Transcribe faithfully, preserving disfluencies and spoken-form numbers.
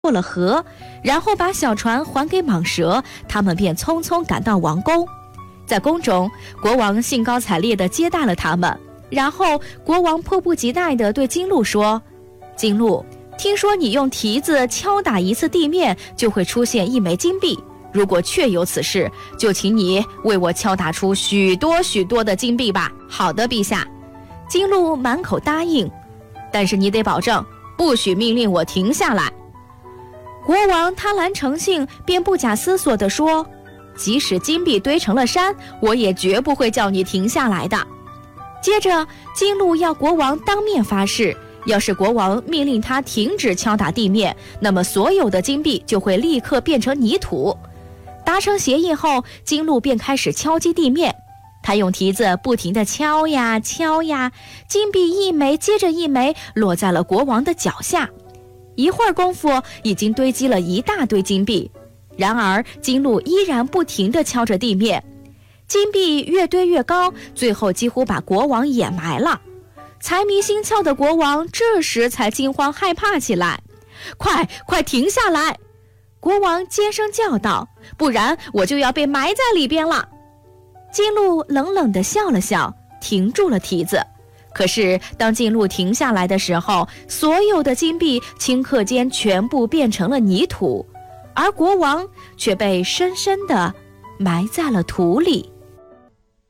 过了河，然后把小船还给蟒蛇，他们便匆匆赶到王宫。在宫中，国王兴高采烈地接待了他们，然后国王迫不及待地对金鹿说：金鹿，听说你用蹄子敲打一次地面就会出现一枚金币，如果确有此事，就请你为我敲打出许多许多的金币吧。好的，陛下。金鹿满口答应，但是你得保证不许命令我停下来。国王贪婪成性，便不假思索地说：即使金币堆成了山，我也绝不会叫你停下来的。接着金鹿要国王当面发誓，要是国王命令他停止敲打地面，那么所有的金币就会立刻变成泥土。达成协议后，金鹿便开始敲击地面，他用蹄子不停地敲呀敲呀，金币一枚接着一枚落在了国王的脚下。一会儿功夫，已经堆积了一大堆金币，然而金鹿依然不停地敲着地面，金币越堆越高，最后几乎把国王掩埋了。财迷心窍的国王这时才惊慌害怕起来。快快停下来！国王尖声叫道，不然我就要被埋在里边了。金鹿冷冷地笑了笑，停住了蹄子。可是当金鹿停下来的时候，所有的金币顷刻间全部变成了泥土，而国王却被深深地埋在了土里。